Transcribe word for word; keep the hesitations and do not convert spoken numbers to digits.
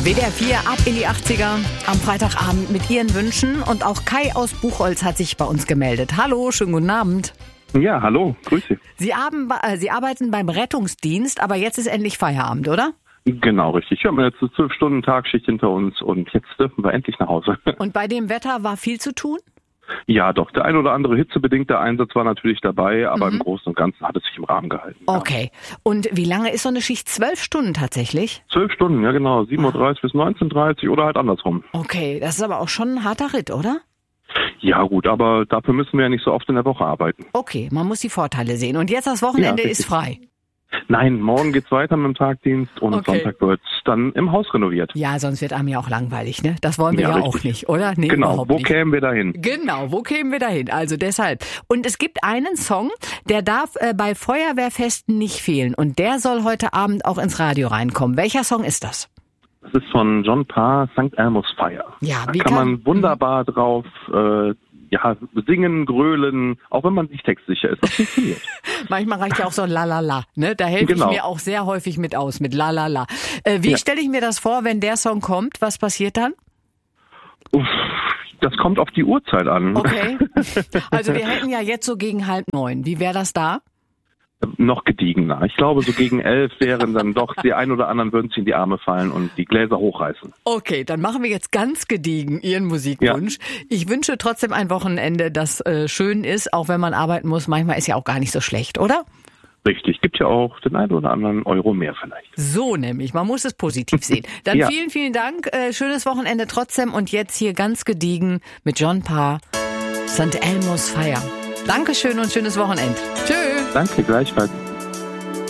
W D R vier ab in die achtziger am Freitagabend mit Ihren Wünschen. Und auch Kai aus Buchholz hat sich bei uns gemeldet. Hallo, schönen guten Abend. Ja, hallo, grüße. Sie, haben, äh, Sie arbeiten beim Rettungsdienst, aber jetzt ist endlich Feierabend, oder? Genau, richtig. Wir haben jetzt eine zwölf Stunden Tagschicht hinter uns und jetzt dürfen wir endlich nach Hause. Und bei dem Wetter war viel zu tun? Ja, doch. Der ein oder andere hitzebedingte Einsatz war natürlich dabei, aber Mhm. im Großen und Ganzen hat es sich im Rahmen gehalten. Ja. Okay. Und wie lange ist so eine Schicht? Zwölf Stunden tatsächlich? Zwölf Stunden, ja genau. sieben Uhr dreißig bis neunzehn Uhr dreißig oder halt andersrum. Okay, das ist aber auch schon ein harter Ritt, oder? Ja gut, aber dafür müssen wir ja nicht so oft in der Woche arbeiten. Okay, man muss die Vorteile sehen. Und jetzt das Wochenende Ja, ist richtig. frei. Nein, morgen geht's weiter mit dem Tagdienst und Okay. Sonntag wird's dann im Haus renoviert. Ja, sonst wird einem ja auch langweilig, ne? Das wollen wir ja, Ja, auch richtig. nicht, oder? Nee, Genau, überhaupt wo nicht. kämen wir dahin? Genau, wo kämen wir dahin? Also deshalb. Und es gibt einen Song, der darf äh, bei Feuerwehrfesten nicht fehlen. Und der soll heute Abend auch ins Radio reinkommen. Welcher Song ist das? Das ist von John Parr, Sankt Elmo's Fire. Ja, da wie kann kann- man wunderbar drauf äh, ja, singen, grölen, auch wenn man nicht textsicher ist. Das funktioniert. Manchmal reicht ja auch so Lalala, ne? Da helfe Genau. ich mir auch sehr häufig mit aus, mit Lalala. Äh, wie Ja. stelle ich mir das vor, wenn der Song kommt? Was passiert dann? Uff, das kommt auf die Uhrzeit an. Okay. Also wir hätten ja jetzt so gegen halb neun. Wie wäre das da? Noch gediegener. Ich glaube, so gegen elf wären dann doch die ein oder anderen würden sich in die Arme fallen und die Gläser hochreißen. Okay, dann machen wir jetzt ganz gediegen Ihren Musikwunsch. Ich wünsche trotzdem ein Wochenende, das äh, schön ist, auch wenn man arbeiten muss. Manchmal ist ja auch gar nicht so schlecht, oder? Richtig, gibt ja auch den einen oder anderen Euro mehr vielleicht. So nämlich, man muss es positiv sehen. Dann Ja. vielen, vielen Dank. Äh, schönes Wochenende trotzdem und jetzt hier ganz gediegen mit John Parr, Sankt Elmo's Fire. Dankeschön und schönes Wochenende. Tschö. Danke, gleichfalls.